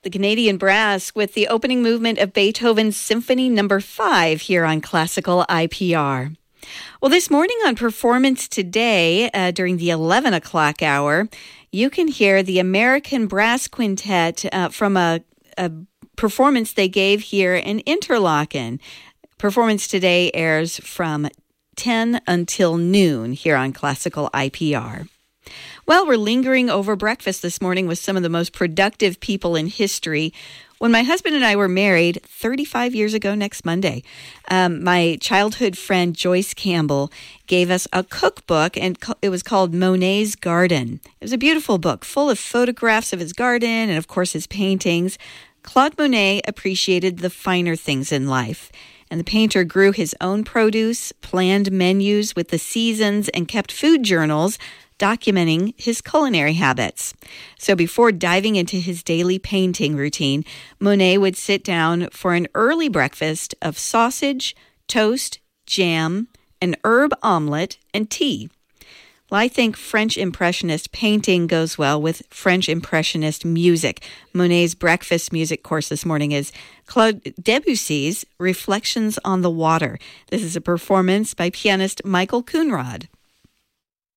The Canadian Brass with the opening movement of Beethoven's Symphony No. 5 here on Classical IPR. Well, this morning on Performance Today, during the 11 o'clock hour, you can hear the American Brass Quintet from a performance they gave here in Interlaken. Performance Today airs from 10 until noon here on Classical IPR. Well, we're lingering over breakfast this morning with some of the most productive people in history. When my husband and I were married 35 years ago next Monday, my childhood friend Joyce Campbell gave us a cookbook, and it was called Monet's Garden. It was a beautiful book full of photographs of his garden and, of course, his paintings. Claude Monet appreciated the finer things in life, and the painter grew his own produce, planned menus with the seasons, and kept food journals documenting his culinary habits. So before diving into his daily painting routine, Monet would sit down for an early breakfast of sausage, toast, jam, an herb omelette, and tea. Well, I think French Impressionist painting goes well with French Impressionist music. Monet's breakfast music course this morning is Claude Debussy's Reflections on the Water. This is a performance by pianist Michael Coonrod.